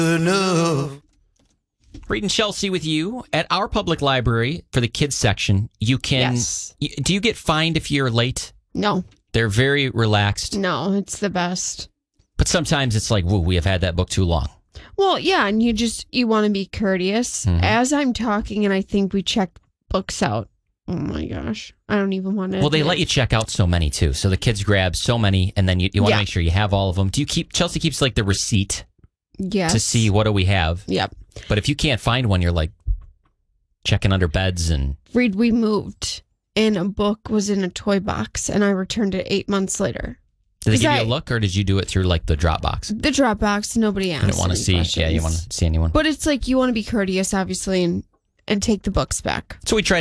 Reading Chelsea with you at our public library for the kids section. You can. Yes. Do you get fined if you're late? No. They're very relaxed. No, it's the best. But sometimes it's like, whoa, we have had that book too long. Well, yeah, and you want to be courteous. Mm-hmm. As I'm talking, and I think we check books out. Oh my gosh. I don't even want to. Well, they let you check out so many too. So the kids grab so many, and then you want to make sure you have all of them. Chelsea keeps like the receipt to see what do we have. Yep. But if you can't find one, you're like checking under beds and. Read, we moved, and a book was in a toy box, and I returned it 8 months later. Did they give you a look, or did you do it through like the Dropbox? The Dropbox, nobody asked. You don't want to see. questions. Yeah, you want to see anyone. But it's like you want to be courteous, obviously, and take the books back. So we try